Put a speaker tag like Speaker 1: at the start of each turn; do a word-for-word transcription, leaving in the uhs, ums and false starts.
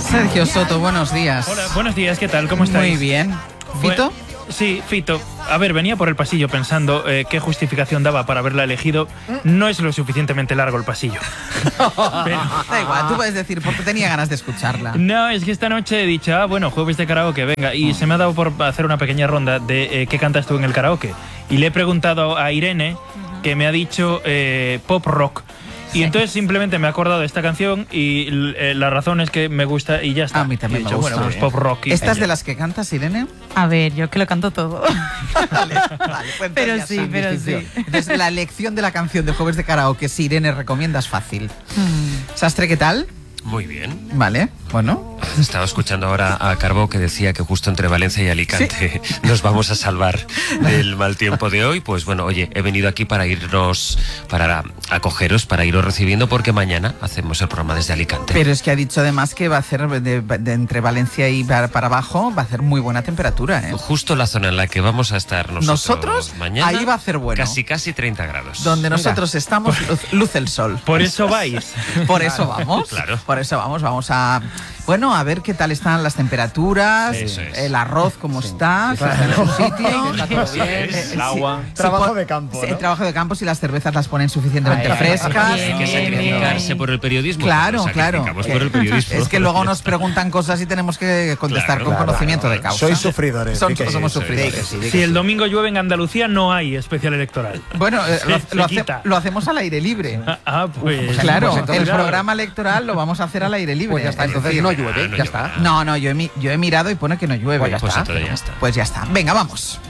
Speaker 1: Sergio Soto, buenos días.
Speaker 2: Hola, buenos días, ¿qué tal? ¿Cómo estáis?
Speaker 1: Muy bien. ¿Fito?
Speaker 2: Bueno, sí, Fito. A ver, venía por el pasillo pensando eh, qué justificación daba para haberla elegido. No es lo suficientemente largo el pasillo. Pero...
Speaker 1: Da igual, tú puedes decir porque tenía ganas de escucharla.
Speaker 2: No, es que esta noche he dicho, ah, bueno, jueves de karaoke, venga. Y se me ha dado por hacer una pequeña ronda de eh, qué cantas tú en el karaoke. Y le he preguntado a Irene, que me ha dicho eh, pop rock. Y entonces simplemente me he acordado de esta canción y eh, la razón es que me gusta y ya está.
Speaker 1: A mí también
Speaker 2: he
Speaker 1: me
Speaker 2: dicho,
Speaker 1: gusta.
Speaker 2: Bueno, pues pop rock. Y
Speaker 1: ¿Estas
Speaker 2: ya.
Speaker 1: de las que cantas, Irene?
Speaker 3: A ver, yo que lo canto todo.
Speaker 1: Vale, vale, pues
Speaker 3: Pero
Speaker 1: ya
Speaker 3: sí,
Speaker 1: está,
Speaker 3: pero
Speaker 1: distinción.
Speaker 3: sí.
Speaker 1: Entonces, la elección de la canción de Jueves de Karaoke, si Irene recomienda, es fácil. Sastre, ¿qué tal?
Speaker 4: Muy bien.
Speaker 1: Vale, bueno.
Speaker 4: Estaba escuchando ahora a Carbó que decía que justo entre Valencia y Alicante ¿Sí? nos vamos a salvar del mal tiempo de hoy. Pues bueno, oye, he venido aquí para irnos, para acogeros, para iros recibiendo porque mañana hacemos el programa desde Alicante.
Speaker 1: Pero es que ha dicho además que va a hacer de, de entre Valencia y para, para abajo, va a hacer muy buena temperatura, ¿eh?
Speaker 4: Justo la zona en la que vamos a estar nosotros,
Speaker 1: nosotros
Speaker 4: mañana.
Speaker 1: Ahí va a hacer bueno.
Speaker 4: Casi, casi treinta grados.
Speaker 1: Donde nosotros Mira. estamos, luz, luz el sol.
Speaker 2: Por eso vais.
Speaker 1: Por eso vamos.
Speaker 4: Claro.
Speaker 1: Por eso vamos, vamos a... Bueno, a ver qué tal están las temperaturas,
Speaker 4: Eso es.
Speaker 1: el arroz cómo sí. está,
Speaker 5: claro.
Speaker 1: si está en su sitio,
Speaker 5: está todo bien,
Speaker 1: eh,
Speaker 5: el agua,
Speaker 1: sí,
Speaker 5: trabajo
Speaker 1: sí,
Speaker 5: de campo,
Speaker 1: sí,
Speaker 5: ¿no?
Speaker 1: El trabajo de campo, si las cervezas las ponen suficientemente Ay, frescas.
Speaker 4: Hay que sacrificarse por el periodismo.
Speaker 1: Claro,
Speaker 4: pues
Speaker 1: claro.
Speaker 4: por el periodismo.
Speaker 1: Es que luego nos preguntan cosas y tenemos que contestar
Speaker 4: claro,
Speaker 1: con
Speaker 4: claro,
Speaker 1: conocimiento
Speaker 4: claro.
Speaker 1: de causa.
Speaker 5: Sois sufridores.
Speaker 1: Son,
Speaker 5: sí que
Speaker 1: somos
Speaker 5: sí,
Speaker 1: sufridores.
Speaker 5: sí, sí,
Speaker 2: si el domingo llueve en Andalucía, no hay especial electoral.
Speaker 1: Bueno, eh,
Speaker 2: se,
Speaker 1: lo,
Speaker 2: se
Speaker 1: lo, hace, lo hacemos al aire libre.
Speaker 2: Ah, ah pues...
Speaker 1: pues claro,
Speaker 5: pues entonces,
Speaker 1: el
Speaker 5: claro.
Speaker 1: programa electoral lo vamos a hacer al aire libre.
Speaker 5: Pues ya está, entonces decir, no llueve,
Speaker 4: no
Speaker 5: ya
Speaker 4: llueve.
Speaker 5: está.
Speaker 1: No, no, yo he, yo he mirado y pone que no llueve.
Speaker 5: Pues ya
Speaker 4: Pues
Speaker 5: está.
Speaker 4: entonces ya está.
Speaker 1: Pues ya está. Venga, vamos.